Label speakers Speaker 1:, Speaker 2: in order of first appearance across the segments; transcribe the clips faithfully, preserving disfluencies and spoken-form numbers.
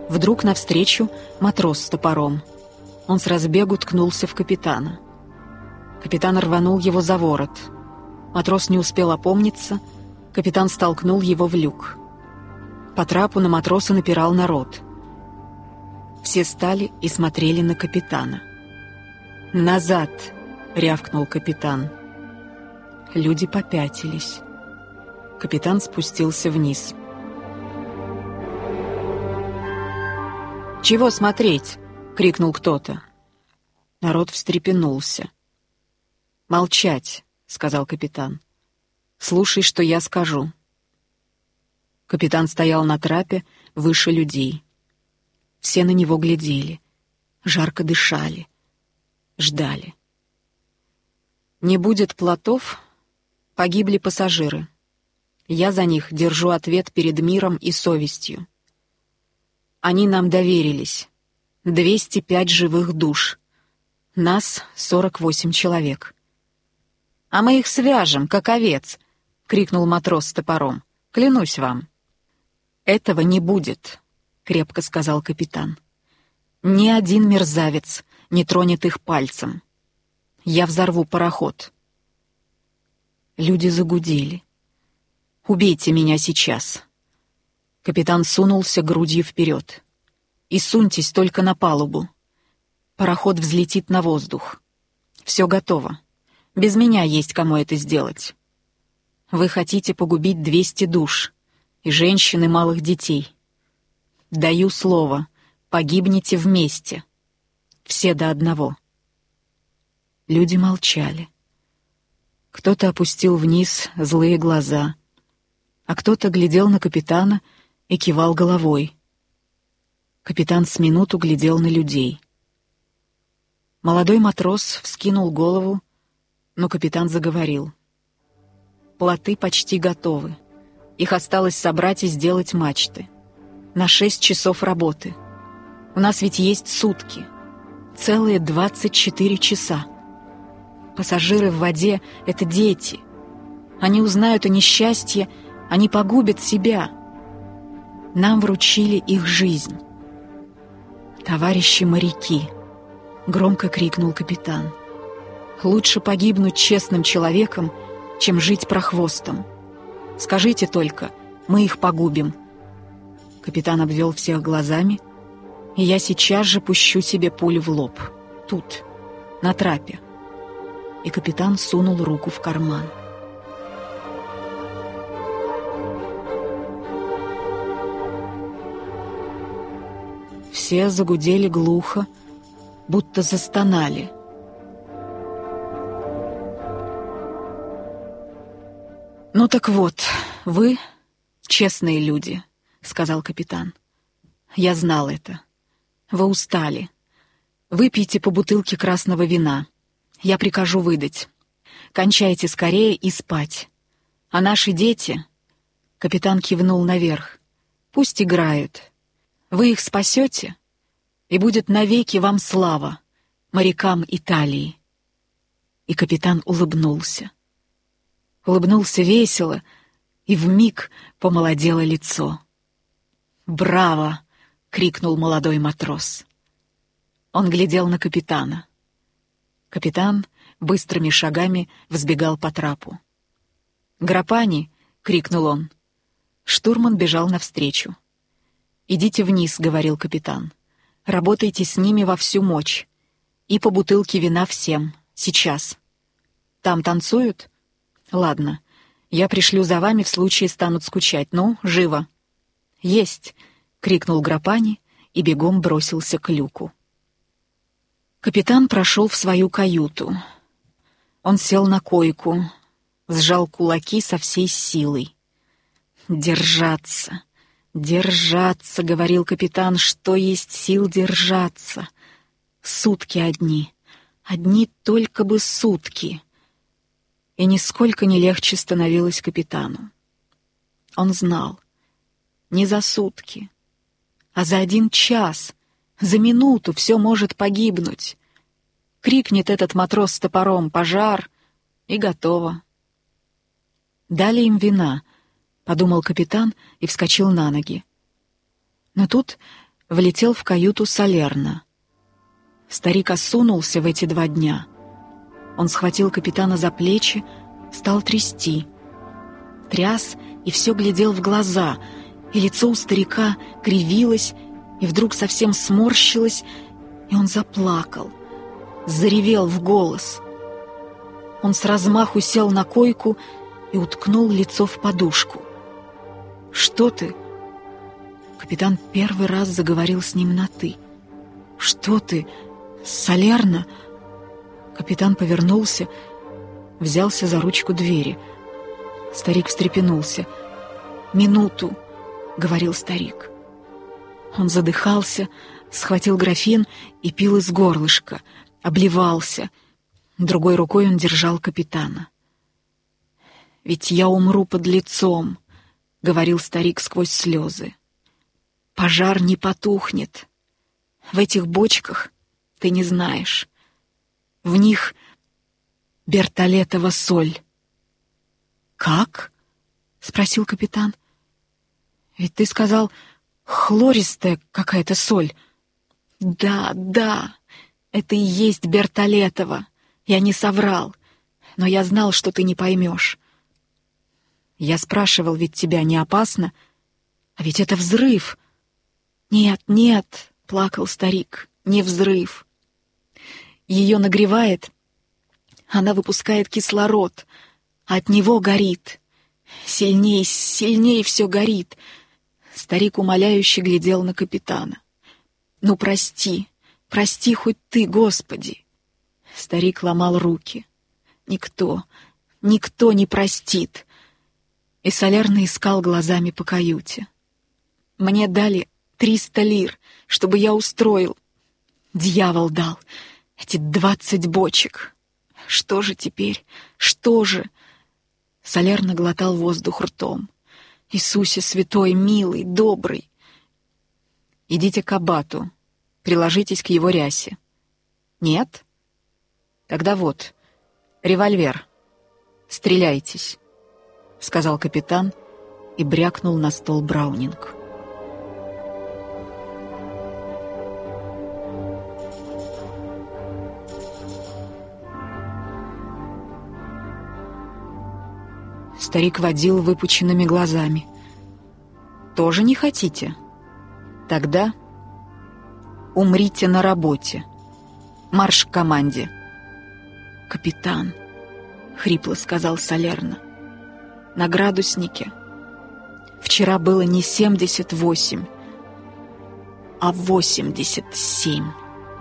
Speaker 1: Вдруг навстречу матрос с топором. Он с разбегу ткнулся в капитана. Капитан рванул его за ворот. Матрос не успел опомниться, капитан столкнул его в люк. По трапу на матроса напирал народ. Все стали и смотрели на капитана. «Назад!» — рявкнул капитан. Люди попятились. Капитан спустился вниз. «Чего смотреть?» — крикнул кто-то. Народ встрепенулся. «Молчать!» — сказал капитан. «Слушай, что я скажу». Капитан стоял на трапе выше людей. Все на него глядели, жарко дышали, ждали. «Не будет плотов, погибли пассажиры. Я за них держу ответ перед миром и совестью. Они нам доверились. двести пять живых душ. Нас сорок восемь человек. «А мы их свяжем, как овец!» — крикнул матрос с топором. «Клянусь вам!» «Этого не будет!» — крепко сказал капитан. «Ни один мерзавец не тронет их пальцем. Я взорву пароход». Люди загудели. «Убейте меня сейчас!» Капитан сунулся грудью вперед. «И суньтесь только на палубу. Пароход взлетит на воздух. Все готово. Без меня есть кому это сделать. Вы хотите погубить двести душ, и женщин, и малых детей. Даю слово, погибнете вместе. Все до одного». Люди молчали. Кто-то опустил вниз злые глаза, а кто-то глядел на капитана и кивал головой. Капитан с минуту глядел на людей. Молодой матрос вскинул голову, но капитан заговорил. «Плоты почти готовы. Их осталось собрать и сделать мачты. На шесть часов работы. У нас ведь есть сутки. Целые двадцать четыре часа. Пассажиры в воде — это дети. Они узнают о несчастье, они погубят себя. Нам вручили их жизнь». «Товарищи моряки!» — громко крикнул капитан. «Лучше погибнуть честным человеком, чем жить прохвостом. Скажите только, мы их погубим». Капитан обвел всех глазами, и я сейчас же пущу себе пулю в лоб. Тут, на трапе. И капитан сунул руку в карман. Все загудели глухо, будто застонали. «Ну так вот, вы честные люди», — сказал капитан. «Я знал это. Вы устали. Выпейте по бутылке красного вина. Я прикажу выдать. Кончайте скорее и спать. А наши дети...» — капитан кивнул наверх. «Пусть играют. Вы их спасете, и будет навеки вам слава, морякам Италии». И капитан улыбнулся. Улыбнулся весело, и вмиг помолодело лицо. «Браво!» — крикнул молодой матрос. Он глядел на капитана. Капитан быстрыми шагами взбегал по трапу. «Грапани!» — крикнул он. Штурман бежал навстречу. «Идите вниз», — говорил капитан. «Работайте с ними во всю мощь. И по бутылке вина всем. Сейчас. Там танцуют? Ладно. Я пришлю за вами, в случае станут скучать. Ну, живо!» «Есть!» — крикнул Грапани и бегом бросился к люку. Капитан прошел в свою каюту. Он сел на койку, сжал кулаки со всей силой. «Держаться! Держаться!» — говорил капитан, — «что есть сил держаться. Сутки одни, одни только бы сутки». И нисколько не легче становилось капитану. Он знал, не за сутки, а за один час, за минуту все может погибнуть. Крикнет этот матрос с топором «пожар» — и готово. Дали им вина, — подумал капитан и вскочил на ноги. Но тут влетел в каюту Салерно. Старик осунулся в эти два дня. Он схватил капитана за плечи, стал трясти. Тряс и все глядел в глаза, и лицо у старика кривилось, и вдруг совсем сморщилось, и он заплакал, заревел в голос. Он с размаху сел на койку и уткнул лицо в подушку. «Что ты?» Капитан первый раз заговорил с ним на «ты». «Что ты? Салерно?» Капитан повернулся, взялся за ручку двери. Старик встрепенулся. «Минуту», — говорил старик. Он задыхался, схватил графин и пил из горлышка, обливался. Другой рукой он держал капитана. «Ведь я умру под лицом», — говорил старик сквозь слезы. «Пожар не потухнет. В этих бочках ты не знаешь. В них бертолетова соль». «Как?» — спросил капитан. «Ведь ты сказал, хлористая какая-то соль». «Да, да, это и есть бертолетова. Я не соврал, но я знал, что ты не поймешь. Я спрашивал, ведь тебя не опасно? А ведь это взрыв». «Нет, нет», — плакал старик, — «не взрыв. Ее нагревает, она выпускает кислород, а от него горит. Сильней, сильней все горит». Старик умоляюще глядел на капитана. «Ну, прости, прости хоть ты, Господи!» Старик ломал руки. «Никто, никто не простит!» И Салерно искал глазами по каюте. «Мне дали триста лир, чтобы я устроил. Дьявол дал эти двадцать бочек. Что же теперь? Что же?» Салерно глотал воздух ртом. «Иисусе святой, милый, добрый!» «Идите к аббату, приложитесь к его рясе». «Нет? Тогда вот, револьвер. Стреляйтесь», — сказал капитан и брякнул на стол браунинг. Старик водил выпученными глазами. «Тоже не хотите? Тогда умрите на работе. Марш к команде». «Капитан», — хрипло сказал Салерно, — «на градуснике вчера было не семьдесят восемь, а восемьдесят семь».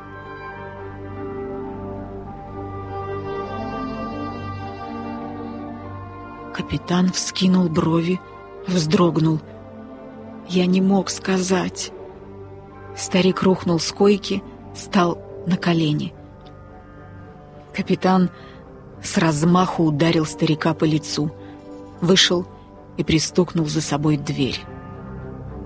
Speaker 1: Капитан вскинул брови, вздрогнул. «Я не мог сказать». Старик рухнул с койки, стал на колени. Капитан с размаху ударил старика по лицу, вышел и пристукнул за собой дверь.